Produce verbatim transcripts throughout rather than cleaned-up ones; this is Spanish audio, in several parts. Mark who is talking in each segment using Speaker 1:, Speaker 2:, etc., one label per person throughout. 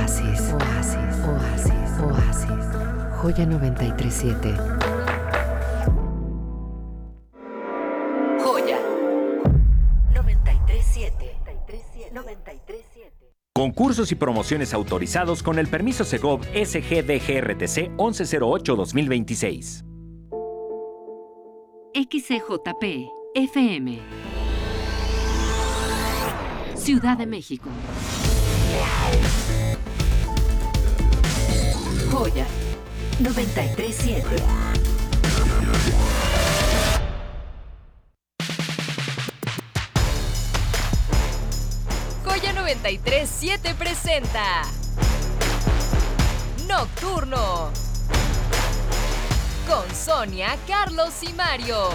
Speaker 1: Oasis, Oasis, Oasis, Oasis. Joya noventa y tres siete. Joya noventa y tres siete. noventa y tres siete.
Speaker 2: Concursos y promociones autorizados con el permiso Segov S G D G R T C once cero ocho dos mil veintiséis.
Speaker 1: X C J P F M Ciudad de México. Joya noventa y tres siete.
Speaker 3: Joya noventa y tres siete presenta Nocturno con Sonia, Carlos y Mario.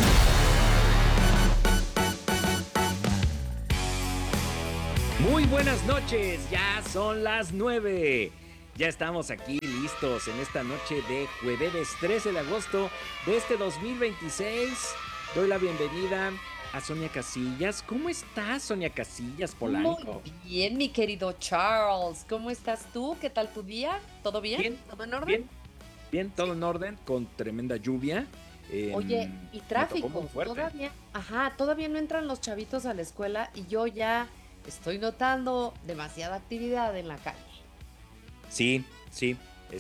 Speaker 2: Muy buenas noches, ya son las nueve. Ya estamos aquí listos en esta noche de jueves trece de agosto de este dos mil veintiséis. Doy la bienvenida a Sonia Casillas. ¿Cómo estás, Sonia Casillas, Polanco?
Speaker 4: Muy bien, mi querido Charles. ¿Cómo estás tú? ¿Qué tal tu día? ¿Todo bien?
Speaker 2: Bien,
Speaker 4: ¿Todo en orden?
Speaker 2: Bien, bien, todo en orden, con tremenda lluvia. Eh,
Speaker 4: Oye, y tráfico,
Speaker 2: me tocó muy fuerte.
Speaker 4: todavía, ajá, todavía no entran los chavitos a la escuela y yo ya estoy notando demasiada actividad en la calle.
Speaker 2: Sí, sí,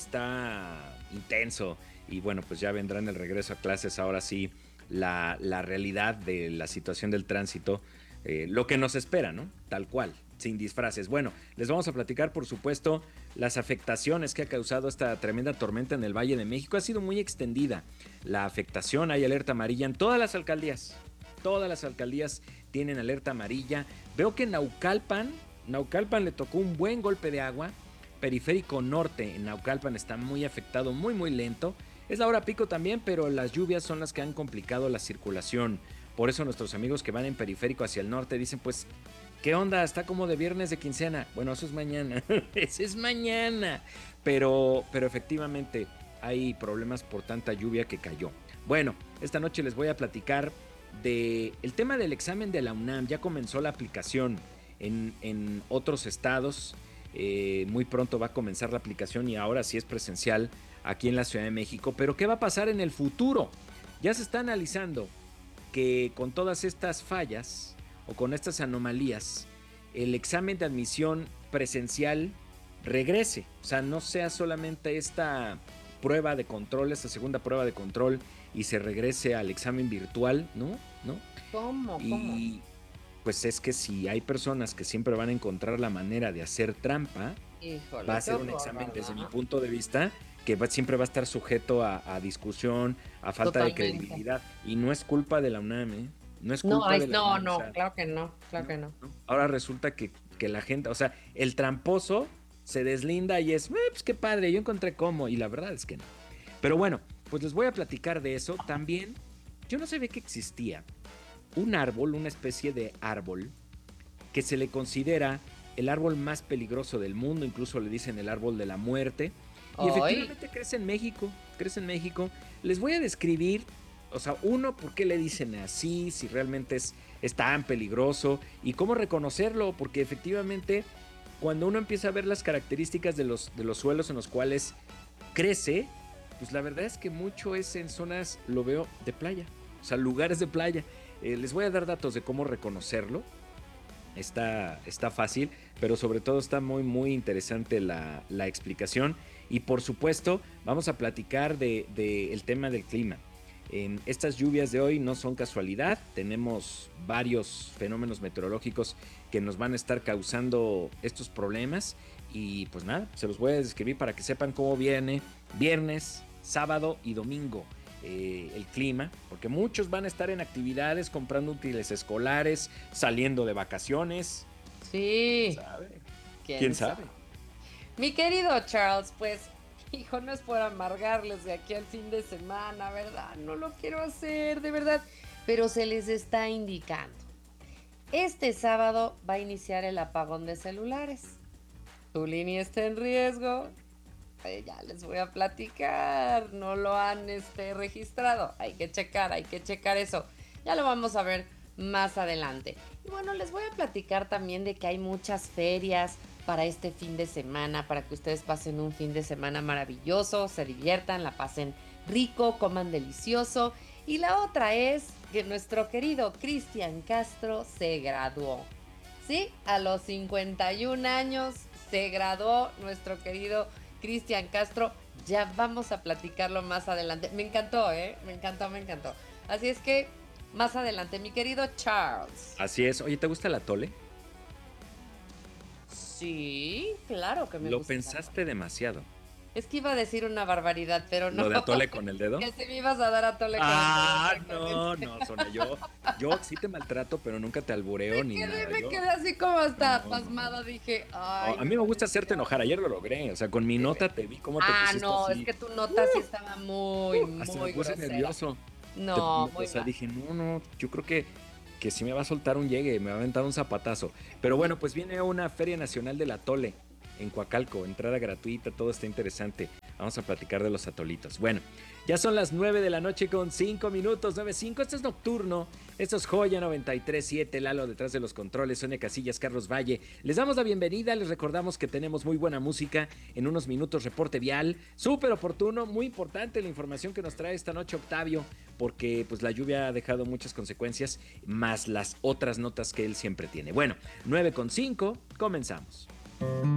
Speaker 2: está intenso. Y bueno, pues ya vendrán el regreso a clases, ahora sí, la, la realidad de la situación del tránsito, eh, lo que nos espera, ¿no? Tal cual, sin disfraces. Bueno, les vamos a platicar, por supuesto, las afectaciones que ha causado esta tremenda tormenta en el Valle de México. Ha sido muy extendida la afectación, hay alerta amarilla en todas las alcaldías. Todas las alcaldías tienen alerta amarilla. Veo que Naucalpan, Naucalpan le tocó un buen golpe de agua. Periférico Norte en Naucalpan está muy afectado, muy muy lento. Es la hora pico también, pero las lluvias son las que han complicado la circulación. Por eso nuestros amigos que van en periférico hacia el norte dicen, pues, ¿qué onda? Está como de viernes de quincena. Bueno, eso es mañana. Eso es mañana. Pero, pero efectivamente hay problemas por tanta lluvia que cayó. Bueno, esta noche les voy a platicar de el tema del examen de la UNAM. Ya comenzó la aplicación en, en otros estados. Eh, muy pronto va a comenzar la aplicación y ahora sí es presencial aquí en la Ciudad de México. Pero ¿qué va a pasar en el futuro? Ya se está analizando que con todas estas fallas o con estas anomalías, el examen de admisión presencial regrese. O sea, no sea solamente esta prueba de control, esta segunda prueba de control y se regrese al examen virtual, ¿no? ¿No?
Speaker 4: ¿Cómo?
Speaker 2: Y
Speaker 4: ¿Cómo?
Speaker 2: pues es que si hay personas que siempre van a encontrar la manera de hacer trampa,
Speaker 4: Híjole,
Speaker 2: va a ser
Speaker 4: qué
Speaker 2: un
Speaker 4: horror,
Speaker 2: examen desde mi
Speaker 4: ¿verdad?
Speaker 2: punto de vista que va, siempre va a estar sujeto a, a discusión, a falta
Speaker 4: Totalmente.
Speaker 2: de credibilidad. Y no es culpa de la UNAM, ¿eh? No es
Speaker 4: No,
Speaker 2: culpa
Speaker 4: ay,
Speaker 2: de la
Speaker 4: no,
Speaker 2: UNAM. O
Speaker 4: no,
Speaker 2: sea,
Speaker 4: claro que no, claro
Speaker 2: no,
Speaker 4: que no.
Speaker 2: no. Ahora resulta que, que la gente, o sea, el tramposo se deslinda y es, eh, pues qué padre, yo encontré cómo. Y la verdad es que no. Pero bueno, pues les voy a platicar de eso. También, yo no sabía que existía un árbol, una especie de árbol, que se le considera el árbol más peligroso del mundo, incluso le dicen el árbol de la muerte. Y
Speaker 4: Ay,
Speaker 2: efectivamente crece en México, crece en México. Les voy a describir, o sea, uno, por qué le dicen así, si realmente es, es tan peligroso y cómo reconocerlo, porque efectivamente cuando uno empieza a ver las características de los, de los suelos en los cuales crece, pues la verdad es que mucho es en zonas, lo veo, de playa, o sea, lugares de playa. Eh, les voy a dar datos de cómo reconocerlo. Está, está fácil, pero sobre todo está muy muy interesante la, la explicación. Y por supuesto vamos a platicar de, de el tema del clima. En estas lluvias de hoy no son casualidad, tenemos varios fenómenos meteorológicos que nos van a estar causando estos problemas. Y pues nada, se los voy a describir para que sepan cómo viene viernes, sábado y domingo. Eh, el clima, porque muchos van a estar en actividades, comprando útiles escolares, saliendo de vacaciones. ¿Quién
Speaker 4: sí,
Speaker 2: sabe?
Speaker 4: quién
Speaker 2: ¿Quién
Speaker 4: sabe.
Speaker 2: sabe?
Speaker 4: Mi querido Charles, pues, hijo, no es por amargarles de aquí al fin de semana, ¿verdad? No lo quiero hacer, de verdad. Pero se les está indicando. Este sábado va a iniciar el apagón de celulares. Tu línea está en riesgo. Eh, ya les voy a platicar. No lo han este, registrado. Hay que checar, hay que checar eso. Ya lo vamos a ver más adelante. Y bueno, les voy a platicar también de que hay muchas ferias para este fin de semana, para que ustedes pasen un fin de semana maravilloso, se diviertan, la pasen rico, coman delicioso. Y la otra es que nuestro querido Cristian Castro se graduó. Sí, a los cincuenta y un años se graduó nuestro querido Cristian Castro. Ya vamos a platicarlo más adelante. Me encantó, ¿eh? Me encantó, me encantó. Así es que más adelante, mi querido Charles.
Speaker 2: Así es. Oye, ¿te gusta el atole?
Speaker 4: Sí, claro que me
Speaker 2: Lo
Speaker 4: gusta.
Speaker 2: pensaste demasiado.
Speaker 4: Es que iba a decir una barbaridad, pero no.
Speaker 2: ¿Lo de atole con el dedo?
Speaker 4: Que si me ibas a dar atole con
Speaker 2: Ah,
Speaker 4: el dedo.
Speaker 2: no,
Speaker 4: exactamente.
Speaker 2: no, Sonia, yo, yo sí te maltrato, pero nunca te albureo
Speaker 4: Me
Speaker 2: ni
Speaker 4: quedé,
Speaker 2: nada.
Speaker 4: me
Speaker 2: Yo-
Speaker 4: quedé así como hasta
Speaker 2: No, no,
Speaker 4: pasmada, dije, ay.
Speaker 2: No, a mí me gusta hacerte enojar, ayer lo logré, o sea, con mi nota te vi cómo te
Speaker 4: Ah,
Speaker 2: pusiste
Speaker 4: no,
Speaker 2: así.
Speaker 4: es que tu nota sí estaba muy,
Speaker 2: Hasta
Speaker 4: muy
Speaker 2: me puse
Speaker 4: grosera.
Speaker 2: nervioso.
Speaker 4: No,
Speaker 2: Te-
Speaker 4: muy
Speaker 2: o sea,
Speaker 4: mal.
Speaker 2: dije, no, no, yo creo que, que sí me va a soltar un llegue, me va a aventar un zapatazo. Pero bueno, pues viene una Feria Nacional del Atole en Coacalco, entrada gratuita, todo está interesante. Vamos a platicar de los atolitos. Bueno, ya son las nueve de la noche con cinco minutos, nueve cinco, esto es Nocturno, esto es Joya noventa y tres siete, Lalo detrás de los controles, Sonia Casillas, Carlos Valle. Les damos la bienvenida, les recordamos que tenemos muy buena música, en unos minutos reporte vial, súper oportuno, muy importante la información que nos trae esta noche Octavio, porque pues la lluvia ha dejado muchas consecuencias, más las otras notas que él siempre tiene. Bueno, nueve con cinco, comenzamos.